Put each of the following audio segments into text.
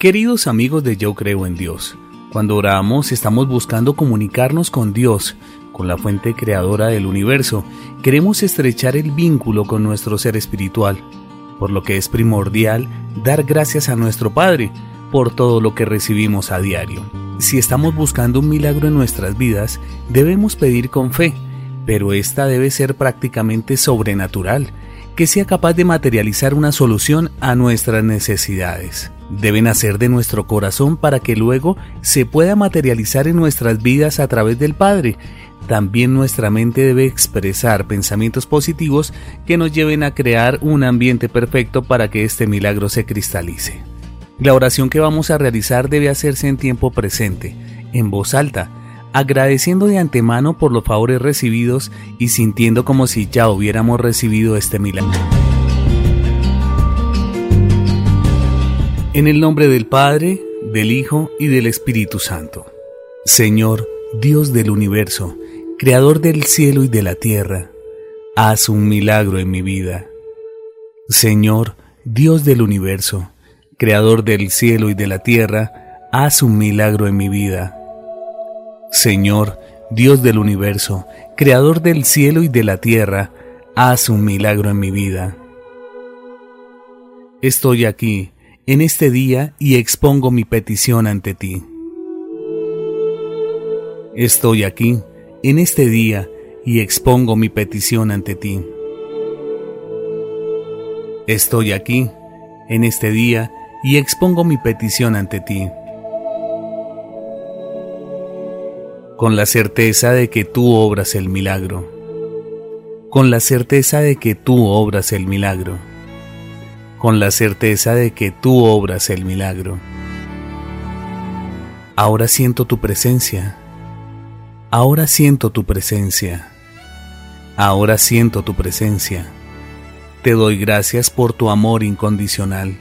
Queridos amigos de Yo Creo en Dios, cuando oramos estamos buscando comunicarnos con Dios, con la fuente creadora del universo. Queremos estrechar el vínculo con nuestro ser espiritual, por lo que es primordial dar gracias a nuestro Padre por todo lo que recibimos a diario. Si estamos buscando un milagro en nuestras vidas, debemos pedir con fe, pero esta debe ser prácticamente sobrenatural, que sea capaz de materializar una solución a nuestras necesidades. Debe nacer de nuestro corazón para que luego se pueda materializar en nuestras vidas a través del Padre. También nuestra mente debe expresar pensamientos positivos que nos lleven a crear un ambiente perfecto para que este milagro se cristalice. La oración que vamos a realizar debe hacerse en tiempo presente, en voz alta, agradeciendo de antemano por los favores recibidos y sintiendo como si ya hubiéramos recibido este milagro. En el nombre del Padre, del Hijo y del Espíritu Santo. Señor, Dios del universo, Creador del cielo y de la tierra, haz un milagro en mi vida. Señor, Dios del universo, Creador del cielo y de la tierra, haz un milagro en mi vida. Señor, Dios del universo, Creador del cielo y de la tierra, haz un milagro en mi vida. Estoy aquí, en este día, y expongo mi petición ante ti. Estoy aquí, en este día, y expongo mi petición ante ti. Estoy aquí, en este día, y expongo mi petición ante ti. Con la certeza de que tú obras el milagro. Con la certeza de que tú obras el milagro. Con la certeza de que tú obras el milagro. Ahora siento tu presencia. Ahora siento tu presencia. Ahora siento tu presencia. Te doy gracias por tu amor incondicional.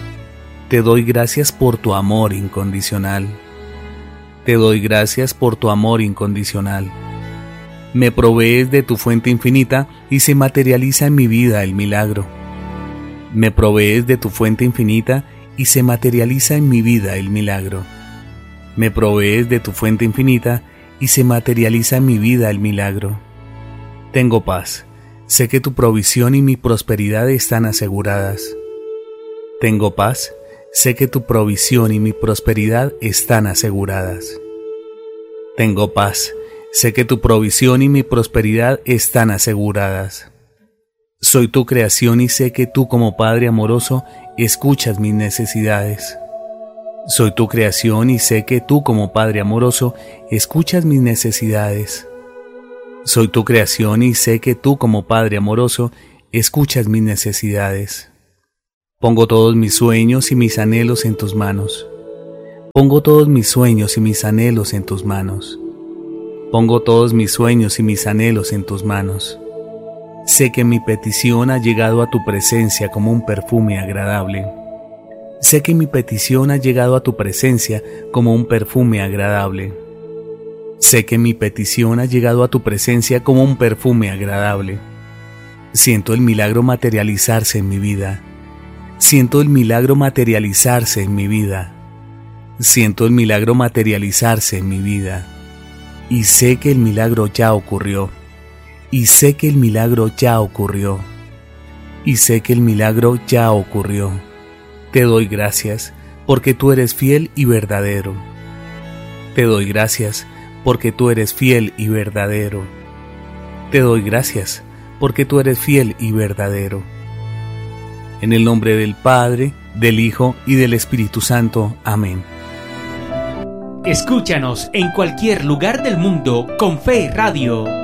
Te doy gracias por tu amor incondicional. Te doy gracias por tu amor incondicional. Me provees de tu fuente infinita y se materializa en mi vida el milagro. Me provees de tu fuente infinita y se materializa en mi vida el milagro. Me provees de tu fuente infinita y se materializa en mi vida el milagro. Tengo paz. Sé que tu provisión y mi prosperidad están aseguradas. Tengo paz. Sé que tu provisión y mi prosperidad están aseguradas. Tengo paz. Sé que tu provisión y mi prosperidad están aseguradas. Soy tu creación y sé que tú, como Padre amoroso, escuchas mis necesidades. Soy tu creación y sé que tú, como Padre amoroso, escuchas mis necesidades. Soy tu creación y sé que tú, como Padre amoroso, escuchas mis necesidades. Pongo todos mis sueños y mis anhelos en tus manos. Pongo todos mis sueños y mis anhelos en tus manos. Pongo todos mis sueños y mis anhelos en tus manos. Sé que mi petición ha llegado a tu presencia como un perfume agradable. Sé que mi petición ha llegado a tu presencia como un perfume agradable. Sé que mi petición ha llegado a tu presencia como un perfume agradable. Siento el milagro materializarse en mi vida. Siento el milagro materializarse en mi vida. Siento el milagro materializarse en mi vida. Y sé que el milagro ya ocurrió. Y sé que el milagro ya ocurrió. Y sé que el milagro ya ocurrió. Te doy gracias porque tú eres fiel y verdadero. Te doy gracias porque tú eres fiel y verdadero. Te doy gracias porque tú eres fiel y verdadero. En el nombre del Padre, del Hijo y del Espíritu Santo. Amén. Escúchanos en cualquier lugar del mundo con Fe Radio.